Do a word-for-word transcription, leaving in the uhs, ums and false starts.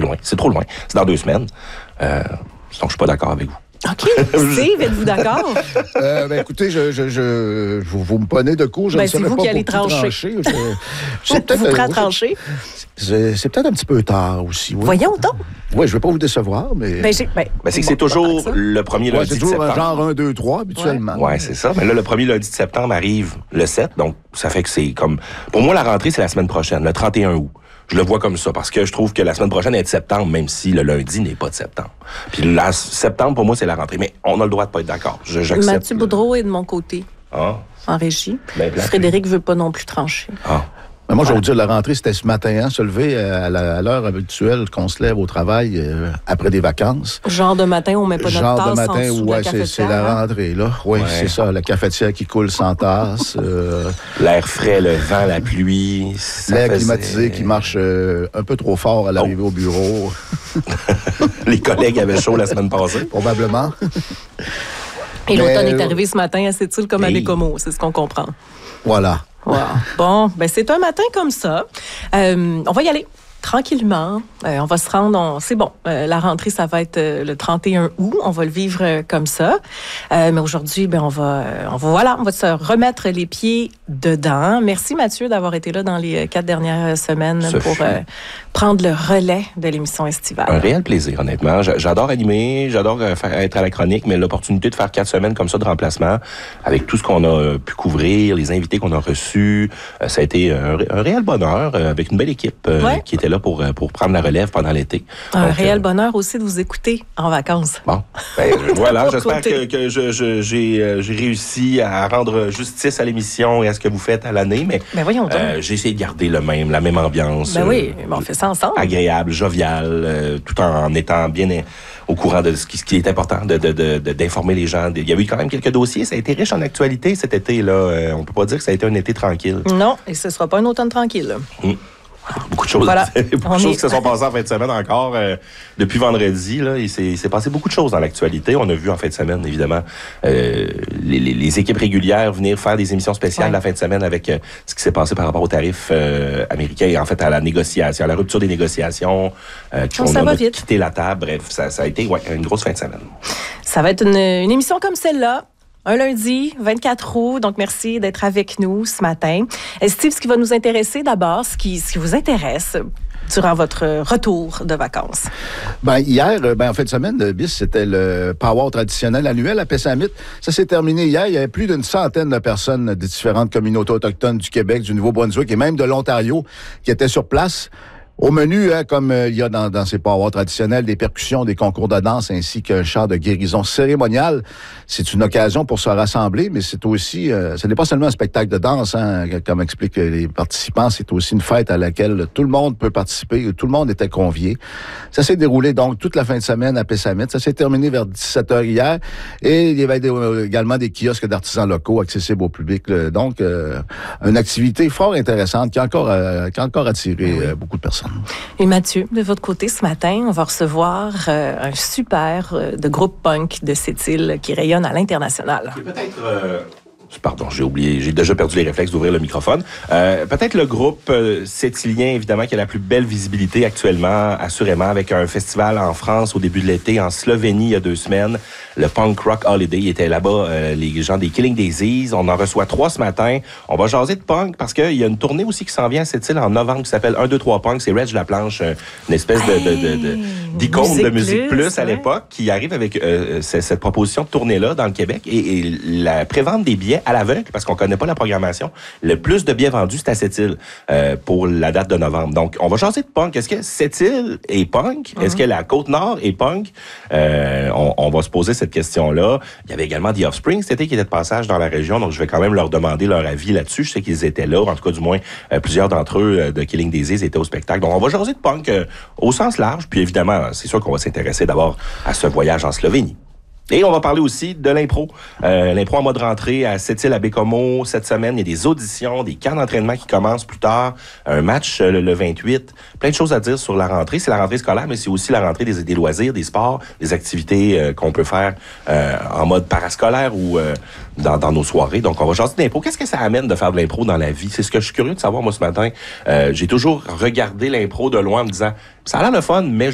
loin. C'est trop loin. C'est dans deux semaines. Euh, donc, je suis pas d'accord avec vous. OK. Steve, êtes-vous d'accord? euh, ben, écoutez, je, je, je, vous, vous me prenez de court. Je ben, ne c'est saurais vous pas qui allez pour trancher. trancher. Je, c'est peut-être, vous prêt à trancher? C'est, c'est peut-être un petit peu tard aussi. Oui. Voyons donc. Oui, je ne vais pas vous décevoir, mais... Ben, j'ai, ben, ben, c'est que c'est toujours le premier lundi ouais, c'est de septembre. C'est toujours genre un, deux, trois, habituellement. Oui, ouais, c'est ça. Mais là, le premier lundi de septembre arrive le sept, donc ça fait que c'est comme... Pour moi, la rentrée, c'est la semaine prochaine, le trente et un août. Je le vois comme ça, parce que je trouve que la semaine prochaine est de septembre, même si le lundi n'est pas de septembre. Puis la septembre, pour moi, c'est la rentrée. Mais on a le droit de pas être d'accord. Je, j'accepte. Mathieu Boudreau est de mon côté, ah. en régie. Ben, Frédéric veut pas non plus trancher. Ah. Mais moi, je vais vous dire, la rentrée, c'était ce matin, hein, se lever à, la, à l'heure habituelle qu'on se lève au travail euh, après des vacances. Genre de matin, on met pas notre Genre tasse de matin, en dessous ouais, de la c'est, c'est la rentrée, là. Oui, ouais. C'est ça, la cafetière qui coule sans tasse. Euh, L'air frais, le vent, la pluie. L'air faisait... climatisé qui marche euh, un peu trop fort à l'arrivée oh. au bureau. Les collègues avaient chaud la semaine passée. Probablement. Et Mais, l'automne est arrivé ce matin à Sept-Îles comme à hey. Bécomo, c'est ce qu'on comprend. Voilà. Wow. Bon, ben c'est un matin comme ça. Euh, on va y aller tranquillement. Euh, on va se rendre, on, c'est bon, euh, la rentrée, ça va être euh, le trente et un août. On va le vivre euh, comme ça. Euh, mais aujourd'hui, ben on va, euh, on va, voilà, on va se remettre les pieds dedans. Merci Mathieu d'avoir été là dans les quatre dernières semaines Ce pour euh, prendre le relais de l'émission estivale. Un réel plaisir, honnêtement. J'adore animer, j'adore faire, être à la chronique, mais l'opportunité de faire quatre semaines comme ça de remplacement, avec tout ce qu'on a pu couvrir, les invités qu'on a reçus, euh, ça a été un, un réel bonheur, euh, avec une belle équipe euh, ouais. qui était là pour, pour prendre la relève pendant l'été. Un Donc, réel euh, bonheur aussi de vous écouter en vacances. Bon, ben, voilà, j'espère que, que je, je, j'ai, euh, j'ai réussi à rendre justice à l'émission et à ce que vous faites à l'année, mais ben voyons euh, j'ai essayé de garder le même, la même ambiance. Ben oui, euh, bon, on fait ça ensemble. Agréable, jovial, euh, tout en étant bien au courant de ce qui, ce qui est important, de, de, de, de, d'informer les gens. Il y a eu quand même quelques dossiers, ça a été riche en actualité cet été, là. Euh, on peut pas dire que ça a été un été tranquille. Non, et ce sera pas un automne tranquille. Mmh. Beaucoup de choses, voilà. beaucoup de choses est... qui se sont passées en fin de semaine encore. Euh, depuis vendredi, là, il s'est, il s'est passé beaucoup de choses dans l'actualité. On a vu en fin de semaine, évidemment, euh, les, les, les équipes régulières venir faire des émissions spéciales ouais. la fin de semaine avec euh, ce qui s'est passé par rapport aux tarifs euh, américains et en fait à la négociation, à la rupture des négociations. Euh, on on a vite. quitté la table. Bref, ça, ça a été ouais, une grosse fin de semaine. Ça va être une, une émission comme celle-là. Un lundi, vingt-quatre août, donc merci d'être avec nous ce matin. Steve, ce qui va nous intéresser d'abord, ce qui, ce qui vous intéresse durant votre retour de vacances? Ben, hier, ben, en fin de semaine, le bis, c'était le powwow traditionnel annuel à Pessamit. Ça s'est terminé hier. Il y avait plus d'une centaine de personnes des différentes communautés autochtones du Québec, du Nouveau-Brunswick et même de l'Ontario qui étaient sur place. Au menu, hein, comme euh, il y a dans, dans ces powwows traditionnels, des percussions, des concours de danse ainsi qu'un chant de guérison cérémonial. C'est une occasion pour se rassembler, mais c'est aussi, euh, ce n'est pas seulement un spectacle de danse, hein, comme expliquent les participants, c'est aussi une fête à laquelle tout le monde peut participer, tout le monde était convié. Ça s'est déroulé donc toute la fin de semaine à Pessamit. Ça s'est terminé vers dix-sept heures hier et il y avait des, euh, également des kiosques d'artisans locaux accessibles au public. Là. Donc, euh, une activité fort intéressante qui a encore, euh, qui a encore attiré euh, beaucoup de personnes. Et Mathieu, de votre côté, ce matin, on va recevoir euh, un super euh, de groupe punk de Sept-Îles qui rayonne à l'international. C'est peut-être... Euh... Pardon, j'ai oublié, j'ai déjà perdu les réflexes d'ouvrir le microphone. Euh, peut-être le groupe euh, Sept-Îlien, évidemment, qui a la plus belle visibilité actuellement, assurément, avec un festival en France au début de l'été, en Slovénie il y a deux semaines, le Punk Rock Holiday. Il était là-bas, euh, les gens des Killing Daisies. On en reçoit trois ce matin. On va jaser de punk parce qu'il y a une tournée aussi qui s'en vient à Sept-Îles en novembre qui s'appelle un, deux, trois Punk. C'est Reg Laplanche, une espèce de, de, de, de, d'icône musique de Musique Plus, plus à ouais. l'époque, qui arrive avec euh, cette, cette proposition de tournée-là dans le Québec. Et, et la prévente des billets à l'aveugle, parce qu'on connaît pas la programmation. Le plus de billets vendus, c'est à Sept-Îles euh, pour la date de novembre. Donc, on va changer de punk. Est-ce que Sept-Îles est punk? Mm-hmm. Est-ce que la Côte-Nord est punk? Euh, on, on va se poser cette question-là. Il y avait également The Offspring cet été qui était de passage dans la région, donc je vais quand même leur demander leur avis là-dessus. Je sais qu'ils étaient là. En tout cas, du moins, euh, plusieurs d'entre eux euh, de Killing Daisies étaient au spectacle. Donc, on va changer de punk euh, au sens large. Puis évidemment, c'est sûr qu'on va s'intéresser d'abord à ce voyage en Slovénie. Et on va parler aussi de l'impro. Euh, l'impro en mode rentrée à Sept-Îles, à Bécomo. Cette semaine, il y a des auditions, des camps d'entraînement qui commencent plus tard. Un match euh, le, le vingt-huit. Plein de choses à dire sur la rentrée. C'est la rentrée scolaire, mais c'est aussi la rentrée des, des loisirs, des sports, des activités euh, qu'on peut faire euh, en mode parascolaire ou euh, dans, dans nos soirées. Donc, on va jaser d'impro. Qu'est-ce que ça amène de faire de l'impro dans la vie? C'est ce que je suis curieux de savoir, moi, ce matin. Euh, j'ai toujours regardé l'impro de loin en me disant, ça a l'air le fun, mais